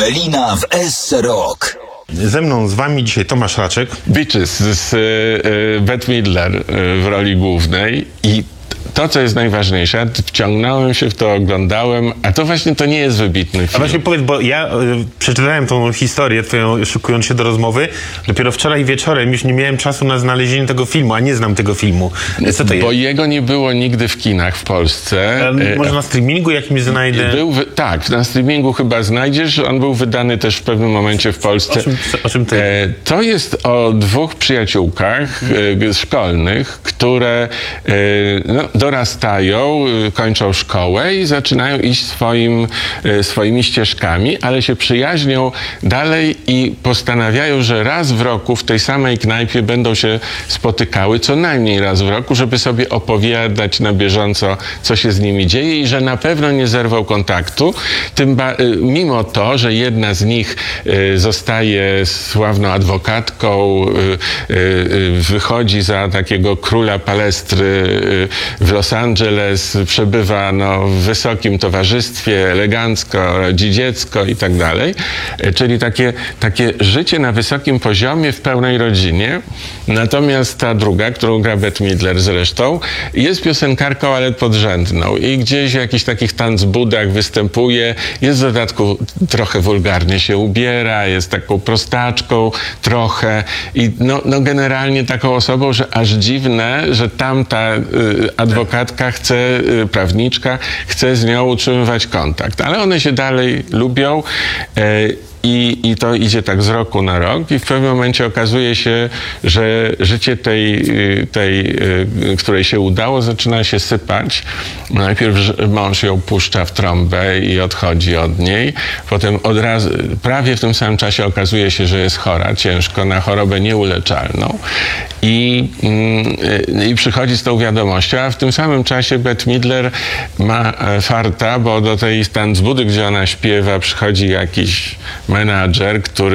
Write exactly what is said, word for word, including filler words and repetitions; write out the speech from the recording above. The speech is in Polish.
Melina w S Rock. Ze mną, z wami dzisiaj Tomasz Raczek. Beaches z y, y, Bette Midler y, w roli głównej i to, co jest najważniejsze, ja wciągnąłem się w to, oglądałem, a to właśnie to nie jest wybitny film. A właśnie powiedz, bo ja y, przeczytałem tą historię twoją, szykując się do rozmowy. Dopiero wczoraj wieczorem już nie miałem czasu na znalezienie tego filmu, a nie znam tego filmu. Co to jest? Bo jego nie było nigdy w kinach w Polsce. A może na streamingu jakimś znajdę? Był, tak, na streamingu chyba znajdziesz. On był wydany też w pewnym momencie w Polsce. O czym, o czym to jest? To jest o dwóch przyjaciółkach hmm. szkolnych, które no, dorastają, kończą szkołę i zaczynają iść swoim, swoimi ścieżkami, ale się przyjaźnią dalej i postanawiają, że raz w roku w tej samej knajpie będą się spotykały, co najmniej raz w roku, żeby sobie opowiadać na bieżąco, co się z nimi dzieje i że na pewno nie zerwą kontaktu. Tym ba- mimo to, że jedna z nich zostaje sławną adwokatką, wychodzi za takiego króla palestry w Los Angeles, przebywa no, w wysokim towarzystwie, elegancko, rodzi dziecko i tak dalej. Czyli takie, takie życie na wysokim poziomie w pełnej rodzinie. Natomiast ta druga, którą gra Bette Midler zresztą, jest piosenkarką, ale podrzędną i gdzieś w jakichś takich tanzbudach występuje. Jest w dodatku trochę wulgarnie się ubiera, jest taką prostaczką trochę i no, no generalnie taką osobą, że aż dziwne, że tamta y, adwokatka chce, y, prawniczka chce z nią utrzymywać kontakt. Ale one się dalej lubią. Y, I, I to idzie tak z roku na rok i w pewnym momencie okazuje się, że życie tej, tej której się udało, zaczyna się sypać. Najpierw mąż ją puszcza w trąbę i odchodzi od niej. Potem od razu, prawie w tym samym czasie okazuje się, że jest chora ciężko na chorobę nieuleczalną. I, i przychodzi z tą wiadomością, a w tym samym czasie Bette Midler ma farta, bo do tej tanzbudy, gdzie ona śpiewa, przychodzi jakiś menadżer, który